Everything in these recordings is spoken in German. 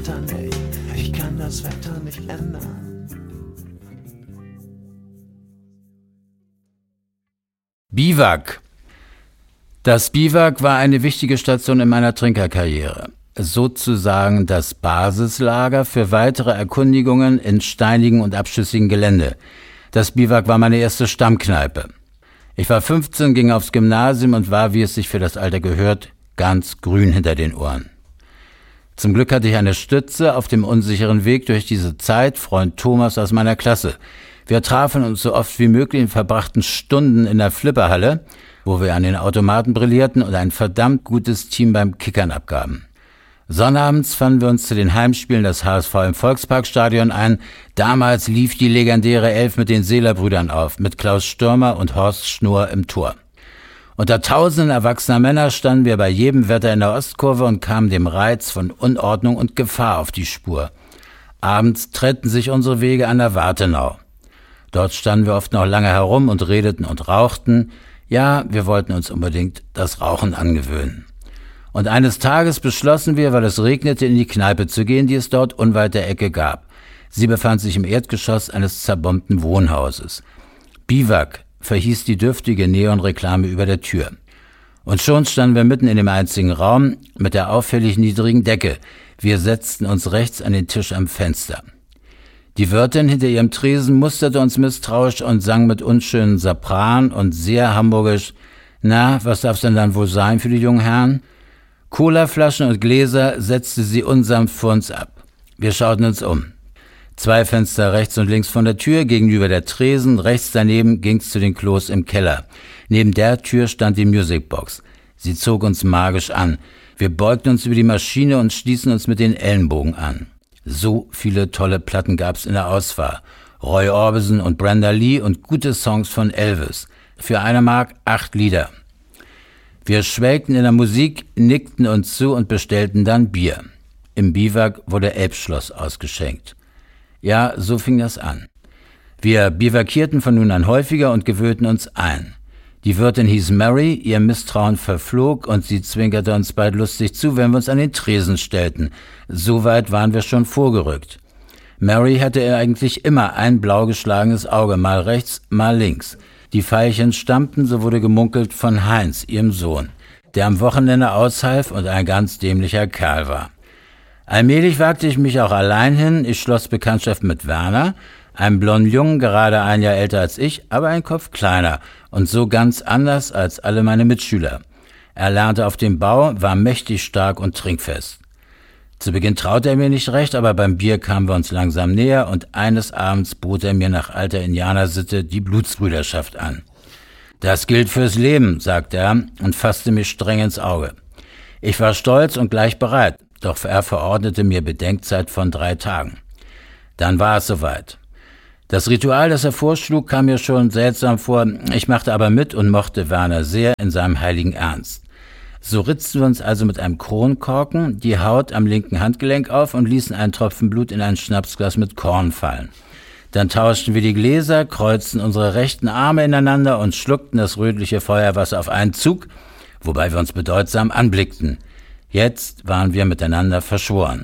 nicht, ich kann das Wetter nicht ändern. Biwak. Das Biwak war eine wichtige Station in meiner Trinkerkarriere. Sozusagen das Basislager für weitere Erkundigungen in steinigem und abschüssigem Gelände. Das Biwak war meine erste Stammkneipe. Ich war 15, ging aufs Gymnasium und war, wie es sich für das Alter gehört, ganz grün hinter den Ohren. Zum Glück hatte ich eine Stütze auf dem unsicheren Weg durch diese Zeit, Freund Thomas aus meiner Klasse. Wir trafen uns so oft wie möglich und verbrachten Stunden in der Flipperhalle, wo wir an den Automaten brillierten und ein verdammt gutes Team beim Kickern abgaben. Sonnabends fanden wir uns zu den Heimspielen des HSV im Volksparkstadion ein. Damals lief die legendäre Elf mit den Seeler-Brüdern auf, mit Klaus Stürmer und Horst Schnurr im Tor. Unter tausenden erwachsener Männer standen wir bei jedem Wetter in der Ostkurve und kamen dem Reiz von Unordnung und Gefahr auf die Spur. Abends trennten sich unsere Wege an der Wartenau. Dort standen wir oft noch lange herum und redeten und rauchten. Ja, wir wollten uns unbedingt das Rauchen angewöhnen. Und eines Tages beschlossen wir, weil es regnete, in die Kneipe zu gehen, die es dort unweit der Ecke gab. Sie befand sich im Erdgeschoss eines zerbombten Wohnhauses. Biwak verhieß die dürftige Neonreklame über der Tür. Und schon standen wir mitten in dem einzigen Raum mit der auffällig niedrigen Decke. Wir setzten uns rechts an den Tisch am Fenster. Die Wirtin hinter ihrem Tresen musterte uns misstrauisch und sang mit unschönen Sopran und sehr hamburgisch: »Na, was darf's denn dann wohl sein für die jungen Herren?« Colaflaschen und Gläser setzte sie unsanft vor uns ab. Wir schauten uns um. 2 Fenster rechts und links von der Tür, gegenüber der Tresen, rechts daneben ging's zu den Klos im Keller. Neben der Tür stand die Musicbox. Sie zog uns magisch an. Wir beugten uns über die Maschine und stießen uns mit den Ellenbogen an. So viele tolle Platten gab's in der Auswahl. Roy Orbison und Brenda Lee und gute Songs von Elvis. Für 1 Mark 8 Lieder. Wir schwelgten in der Musik, nickten uns zu und bestellten dann Bier. Im Biwak wurde Elbschloss ausgeschenkt. Ja, so fing das an. Wir biwakierten von nun an häufiger und gewöhnten uns ein. Die Wirtin hieß Mary, ihr Misstrauen verflog und sie zwinkerte uns bald lustig zu, wenn wir uns an den Tresen stellten. So weit waren wir schon vorgerückt. Mary hatte eigentlich immer ein blau geschlagenes Auge, mal rechts, mal links. Die Veilchen stammten, so wurde gemunkelt, von Heinz, ihrem Sohn, der am Wochenende aushalf und ein ganz dämlicher Kerl war. Allmählich wagte ich mich auch allein hin. Ich schloss Bekanntschaft mit Werner, einem blonden Jungen, gerade 1 Jahr älter als ich, aber ein Kopf kleiner und so ganz anders als alle meine Mitschüler. Er lernte auf dem Bau, war mächtig stark und trinkfest. Zu Beginn traute er mir nicht recht, aber beim Bier kamen wir uns langsam näher und eines Abends bot er mir nach alter Indianersitte die Blutsbrüderschaft an. »Das gilt fürs Leben«, sagte er und fasste mich streng ins Auge. Ich war stolz und gleich bereit, doch er verordnete mir Bedenkzeit von 3 Tagen. Dann war es soweit. Das Ritual, das er vorschlug, kam mir schon seltsam vor. Ich machte aber mit und mochte Werner sehr in seinem heiligen Ernst. So ritzten wir uns also mit einem Kronkorken die Haut am linken Handgelenk auf und ließen einen Tropfen Blut in ein Schnapsglas mit Korn fallen. Dann tauschten wir die Gläser, kreuzten unsere rechten Arme ineinander und schluckten das rötliche Feuerwasser auf einen Zug, wobei wir uns bedeutsam anblickten. Jetzt waren wir miteinander verschworen.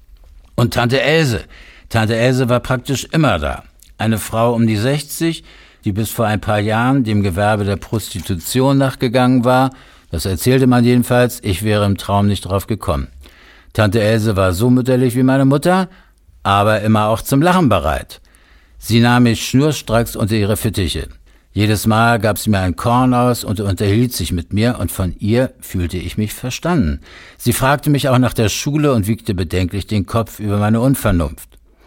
Und Tante Else. Tante Else war praktisch immer da. Eine Frau um die 60, die bis vor ein paar Jahren dem Gewerbe der Prostitution nachgegangen war. Das erzählte man jedenfalls, ich wäre im Traum nicht drauf gekommen. Tante Else war so mütterlich wie meine Mutter, aber immer auch zum Lachen bereit. Sie nahm mich schnurstracks unter ihre Fittiche. Jedes Mal gab sie mir ein Korn aus und unterhielt sich mit mir und von ihr fühlte ich mich verstanden. Sie fragte mich auch nach der Schule und wiegte bedenklich den Kopf über meine Unvernunft.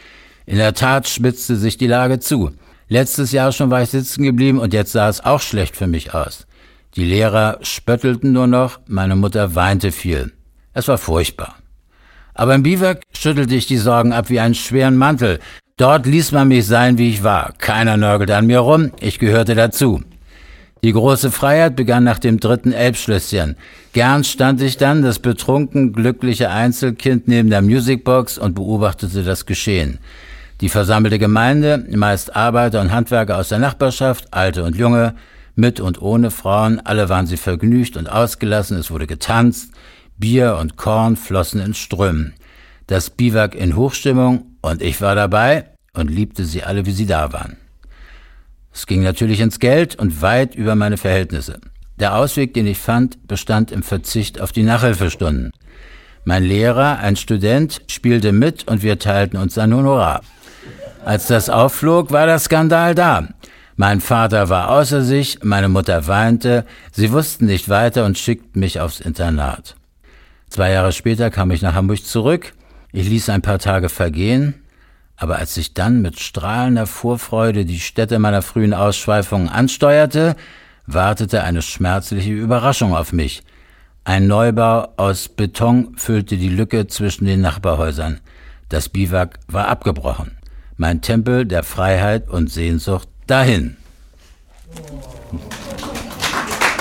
In der Tat spitzte sich die Lage zu. Letztes Jahr schon war ich sitzen geblieben und jetzt sah es auch schlecht für mich aus. Die Lehrer spöttelten nur noch, meine Mutter weinte viel. Es war furchtbar. Aber im Biwak schüttelte ich die Sorgen ab wie einen schweren Mantel. Dort ließ man mich sein, wie ich war. Keiner nörgelte an mir rum, ich gehörte dazu. Die große Freiheit begann nach dem 3. Elbschlösschen. Gern stand ich dann, das betrunken, glückliche Einzelkind neben der Musicbox und beobachtete das Geschehen. Die versammelte Gemeinde, meist Arbeiter und Handwerker aus der Nachbarschaft, Alte und Junge, mit und ohne Frauen, alle waren sie vergnügt und ausgelassen, es wurde getanzt, Bier und Korn flossen in Strömen. Das Biwak in Hochstimmung und ich war dabei und liebte sie alle, wie sie da waren. Es ging natürlich ins Geld und weit über meine Verhältnisse. Der Ausweg, den ich fand, bestand im Verzicht auf die Nachhilfestunden. Mein Lehrer, ein Student, spielte mit und wir teilten uns ein Honorar. Als das aufflog, war der Skandal da. Mein Vater war außer sich, meine Mutter weinte, sie wussten nicht weiter und schickten mich aufs Internat. 2 Jahre später kam ich nach Hamburg zurück. Ich ließ ein paar Tage vergehen, aber als ich dann mit strahlender Vorfreude die Stätte meiner frühen Ausschweifungen ansteuerte, wartete eine schmerzliche Überraschung auf mich. Ein Neubau aus Beton füllte die Lücke zwischen den Nachbarhäusern. Das Biwak war abgebrochen. Mein Tempel der Freiheit und Sehnsucht dahin.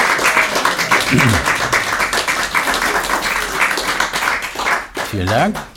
Vielen Dank.